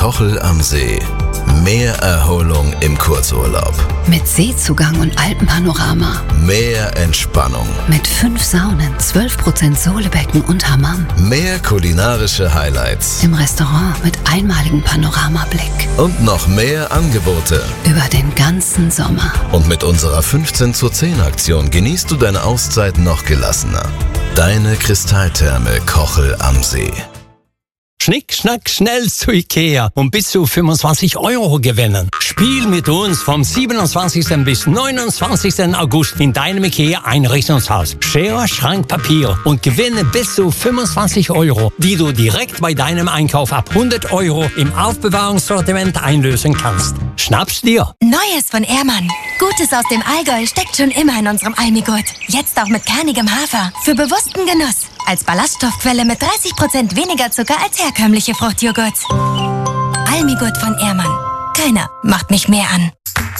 Kochel am See. Mehr Erholung im Kurzurlaub. Mit Seezugang und Alpenpanorama. Mehr Entspannung. Mit 5 Saunen, 12% Sohlebecken und Hammam. Mehr kulinarische Highlights. Im Restaurant mit einmaligem Panoramablick. Und noch mehr Angebote. Über den ganzen Sommer. Und mit unserer 15:10 Aktion genießt du deine Auszeit noch gelassener. Deine Kristalltherme Kochel am See. Schnick, schnack, schnell zu Ikea und bis zu 25 € gewinnen. Spiel mit uns vom 27. bis 29. August in deinem Ikea-Einrichtungshaus. Schere, Schrank, Papier und gewinne bis zu 25 €, die du direkt bei deinem Einkauf ab 100 € im Aufbewahrungssortiment einlösen kannst. Schnapp's dir! Neues von Ehrmann. Gutes aus dem Allgäu steckt schon immer in unserem Almigurt. Jetzt auch mit kernigem Hafer. Für bewussten Genuss. Als Ballaststoffquelle mit 30% weniger Zucker als herkömmliche Fruchtjoghurts. Almigurt von Ehrmann. Keiner macht mich mehr an.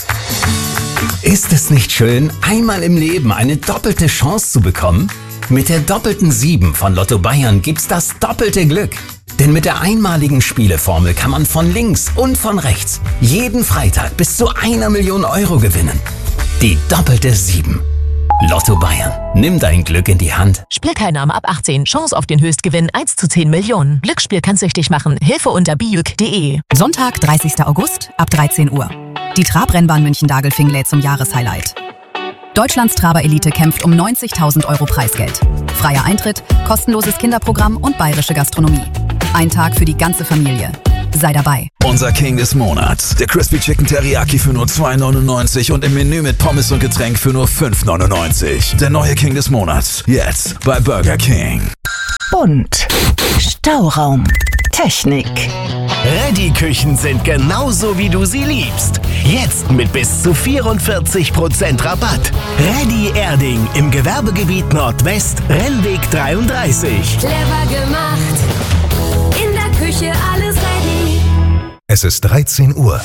Ist es nicht schön, einmal im Leben eine doppelte Chance zu bekommen? Mit der doppelten 7 von Lotto Bayern gibt's das doppelte Glück. Denn mit der einmaligen Spieleformel kann man von links und von rechts jeden Freitag bis zu 1 Million € gewinnen. Die doppelte 7. Lotto Bayern. Nimm dein Glück in die Hand. Spielteilnahme ab 18. Chance auf den Höchstgewinn 1 zu 10 Millionen. Glücksspiel kann süchtig machen. Hilfe unter bijuk.de. Sonntag, 30. August ab 13 Uhr. Die Trabrennbahn München-Dagelfing lädt zum Jahreshighlight. Deutschlands Traber-Elite kämpft um 90.000 € Preisgeld. Freier Eintritt, kostenloses Kinderprogramm und bayerische Gastronomie. Ein Tag für die ganze Familie. Sei dabei. Unser King des Monats. Der Crispy Chicken Teriyaki für nur 2,99 und im Menü mit Pommes und Getränk für nur 5,99. Der neue King des Monats. Jetzt bei Burger King. Bunt. Stauraum. Technik. Reddy-Küchen sind genauso, wie du sie liebst. Jetzt mit bis zu 44% Rabatt. Reddy Erding im Gewerbegebiet Nordwest, Rennweg 33. Clever gemacht. In der Küche alles ready. Es ist 13 Uhr.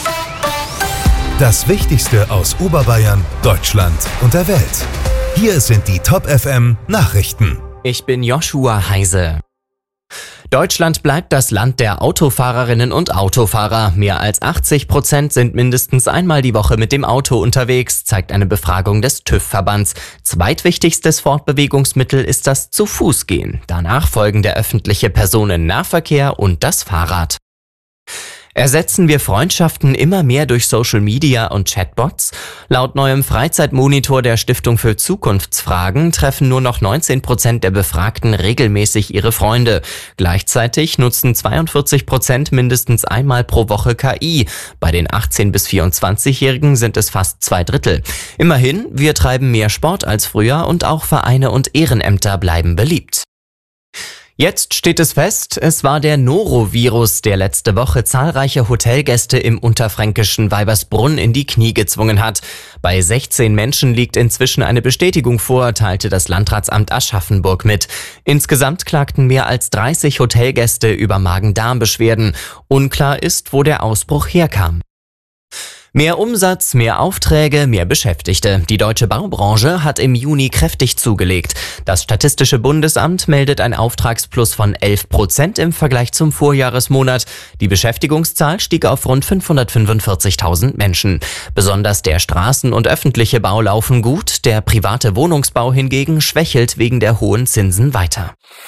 Das Wichtigste aus Oberbayern, Deutschland und der Welt. Hier sind die Top FM Nachrichten. Ich bin Joshua Heise. Deutschland bleibt das Land der Autofahrerinnen und Autofahrer. Mehr als 80% sind mindestens einmal die Woche mit dem Auto unterwegs, zeigt eine Befragung des TÜV-Verbands. Zweitwichtigstes Fortbewegungsmittel ist das Zu-Fuß-Gehen. Danach folgen der öffentliche Personennahverkehr und das Fahrrad. Ersetzen wir Freundschaften immer mehr durch Social Media und Chatbots? Laut neuem Freizeitmonitor der Stiftung für Zukunftsfragen treffen nur noch 19% der Befragten regelmäßig ihre Freunde. Gleichzeitig nutzen 42% mindestens einmal pro Woche KI. Bei den 18- bis 24-Jährigen sind es fast 2/3. Immerhin, wir treiben mehr Sport als früher und auch Vereine und Ehrenämter bleiben beliebt. Jetzt steht es fest, es war der Norovirus, der letzte Woche zahlreiche Hotelgäste im unterfränkischen Weibersbrunn in die Knie gezwungen hat. Bei 16 Menschen liegt inzwischen eine Bestätigung vor, teilte das Landratsamt Aschaffenburg mit. Insgesamt klagten mehr als 30 Hotelgäste über Magen-Darm-Beschwerden. Unklar ist, wo der Ausbruch herkam. Mehr Umsatz, mehr Aufträge, mehr Beschäftigte. Die deutsche Baubranche hat im Juni kräftig zugelegt. Das Statistische Bundesamt meldet ein Auftragsplus von 11% im Vergleich zum Vorjahresmonat. Die Beschäftigungszahl stieg auf rund 545.000 Menschen. Besonders der Straßen- und öffentliche Bau laufen gut. Der private Wohnungsbau hingegen schwächelt wegen der hohen Zinsen weiter.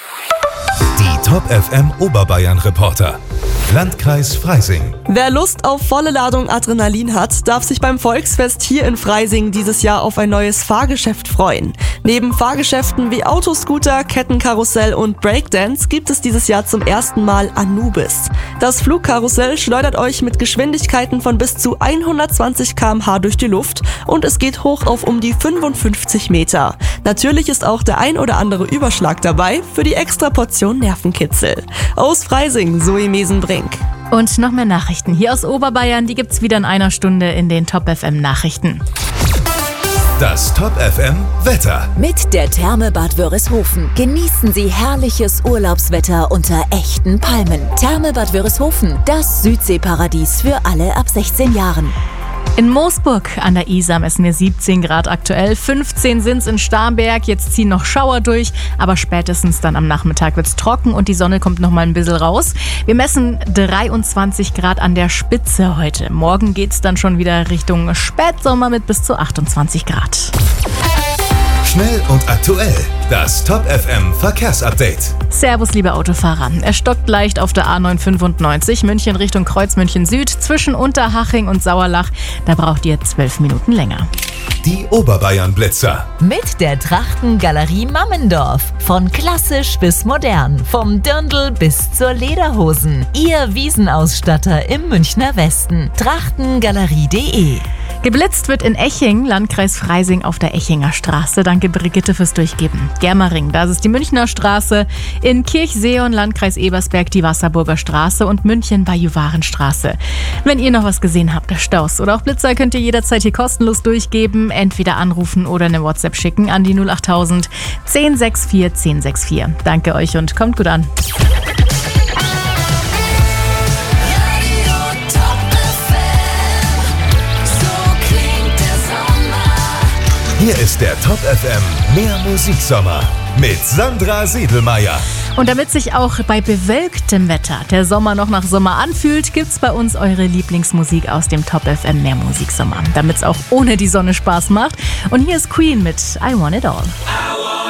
Die Top FM Oberbayern Reporter. Landkreis Freising. Wer Lust auf volle Ladung Adrenalin hat, darf sich beim Volksfest hier in Freising dieses Jahr auf ein neues Fahrgeschäft freuen. Neben Fahrgeschäften wie Autoscooter, Kettenkarussell und Breakdance gibt es dieses Jahr zum ersten Mal Anubis. Das Flugkarussell schleudert euch mit Geschwindigkeiten von bis zu 120 km/h durch die Luft und es geht hoch auf um die 55 Meter. Natürlich ist auch der ein oder andere Überschlag dabei für die extra Portion Nervenkitzel. Aus Freising, Zoe Mesenbrink. Und noch mehr Nachrichten hier aus Oberbayern, die gibt's wieder in einer Stunde in den Top FM Nachrichten. Das Top FM Wetter. Mit der Therme Bad Wörishofen genießen Sie herrliches Urlaubswetter unter echten Palmen. Therme Bad Wörishofen, das Südseeparadies für alle ab 16 Jahren. In Moosburg an der Isar messen wir 17 Grad aktuell, 15 sind's in Starnberg, jetzt ziehen noch Schauer durch, aber spätestens dann am Nachmittag wird's trocken und die Sonne kommt noch mal ein bisschen raus. Wir messen 23 Grad an der Spitze heute. Morgen geht's dann schon wieder Richtung Spätsommer mit bis zu 28 Grad. Schnell und aktuell. Das Top FM Verkehrsupdate. Servus, liebe Autofahrer. Es stockt leicht auf der A995 München Richtung Kreuzmünchen Süd zwischen Unterhaching und Sauerlach. Da braucht ihr 12 Minuten länger. Die Oberbayern-Blitzer. Mit der Trachtengalerie Mammendorf. Von klassisch bis modern. Vom Dirndl bis zur Lederhosen. Ihr Wiesenausstatter im Münchner Westen. Trachtengalerie.de. Geblitzt wird in Eching, Landkreis Freising auf der Echinger Straße. Danke Brigitte fürs Durchgeben. Germering, da ist es die Münchner Straße. In Kirchseeon, Landkreis Ebersberg, die Wasserburger Straße und München bei Juvarenstraße. Wenn ihr noch was gesehen habt, Staus oder auch Blitzer, könnt ihr jederzeit hier kostenlos durchgeben. Entweder anrufen oder eine WhatsApp schicken an die 08000 1064 1064. Danke euch und kommt gut an. Hier ist der Top FM Mehr Musiksommer mit Sandra Siedelmeier. Und damit sich auch bei bewölktem Wetter der Sommer noch nach Sommer anfühlt, gibt's bei uns eure Lieblingsmusik aus dem Top FM Mehr Musiksommer, damit's auch ohne die Sonne Spaß macht. Und hier ist Queen mit I Want It All.